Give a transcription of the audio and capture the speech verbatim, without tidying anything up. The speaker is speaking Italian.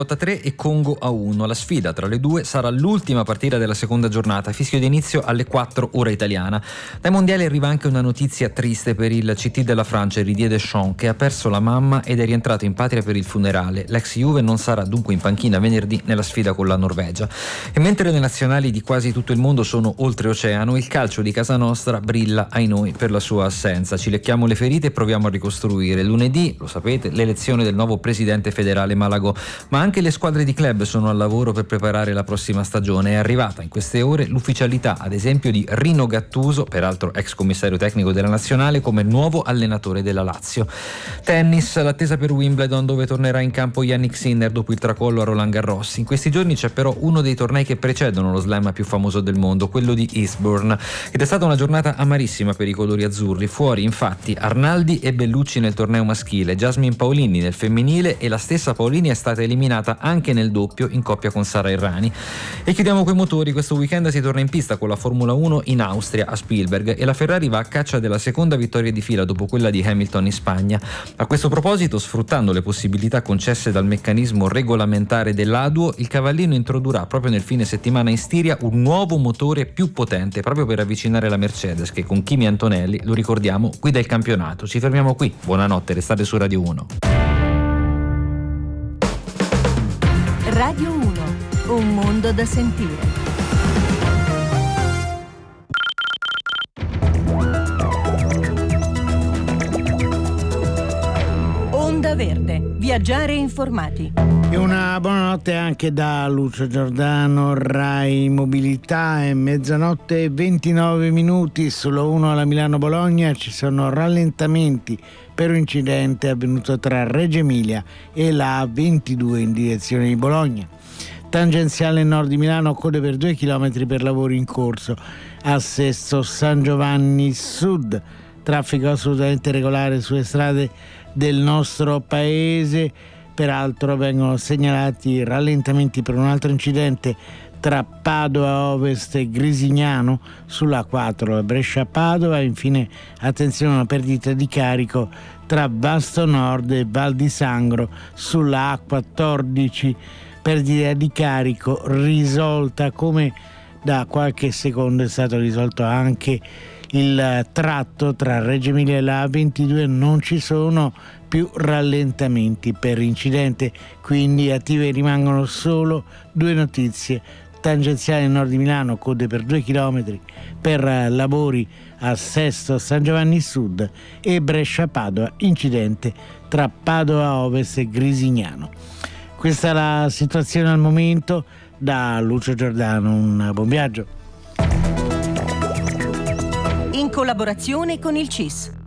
tre e Congo a uno. La sfida tra le due sarà l'ultima partita della seconda giornata, fischio di inizio alle quattro ora italiana. Dai mondiali arriva anche una notizia triste per il C T della Francia, Didier Deschamps, che ha perso la mamma ed è rientrato in patria per il funerale. L'ex Juve non sarà dunque in panchina venerdì nella sfida con la Norvegia. E mentre le nazionali di quasi tutto il mondo sono oltreoceano, il calcio di casa nostra brilla, ai noi, per la sua assenza. Ci lecchiamo le ferite e proviamo a ricostruire. Lunedì, lo sapete, l'elezione del nuovo presidente federale Malagò, ma anche le squadre di club sono al lavoro per preparare la prossima stagione. È arrivata in queste ore l'ufficialità, ad esempio, di Rino Gattuso, peraltro ex commissario tecnico della nazionale, come nuovo allenatore della Lazio. Tennis, l'attesa per Wimbledon, dove tornerà in campo Yannick Sinner dopo il tracollo a Roland Garros. In questi giorni c'è però uno dei tornei che precedono lo slam più famoso del mondo, quello di Eastbourne, ed è stata una giornata amarissima per i colori azzurri. Fuori infatti Arnaldi e Bellucci nel torneo maschile, Jasmine Paolini nel femminile e la stessa Paolini è stata eliminata anche nel doppio in coppia con Sara Errani. E chiudiamo coi motori. Questo weekend si torna in pista con la Formula uno in Austria, a Spielberg, e la Ferrari va a caccia della seconda vittoria di fila dopo quella di Hamilton in Spagna. A questo proposito, sfruttando le possibilità concesse dal meccanismo regolamentare dell'A D U O, il Cavallino introdurrà proprio nel fine settimana in Stiria un nuovo motore più potente, proprio per avvicinare la Mercedes, che con Kimi Antonelli, lo ricordiamo, guida il campionato. Ci fermiamo qui. Buonanotte, restate su Radio uno. Radio uno, un mondo da sentire. Onda Verde, viaggiare informati. E una buonanotte anche da Lucio Giordano, Rai Mobilità. È mezzanotte e ventinove minuti, sulla uno alla Milano-Bologna ci sono rallentamenti per un incidente avvenuto tra Reggio Emilia e la A ventidue in direzione di Bologna. Tangenziale nord di Milano, code per due chilometri per lavori in corso a Sesto San Giovanni Sud. Traffico assolutamente regolare sulle strade del nostro paese. Peraltro vengono segnalati rallentamenti per un altro incidente tra Padova Ovest e Grisignano sulla quattro Brescia-Padova. Infine attenzione a una perdita di carico tra Vasto Nord e Val di Sangro sulla A quattordici, perdita di carico risolta, come da qualche secondo è stato risolto anche il tratto tra Reggio Emilia e la A ventidue. Non ci sono più rallentamenti per incidente, quindi attive rimangono solo due notizie. Tangenziale nord di Milano, code per due chilometri per lavori a Sesto San Giovanni Sud, e Brescia-Padova, incidente tra Padova Ovest e Grisignano. Questa è la situazione al momento. Da Lucio Giordano, un buon viaggio. In collaborazione con il C I S.